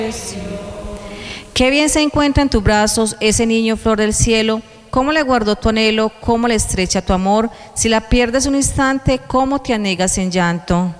Qué bien se encuentra en tus brazos ese niño flor del cielo. Cómo le guardó tu anhelo, cómo le estrecha tu amor. Si la pierdes un instante, cómo te anegas en llanto.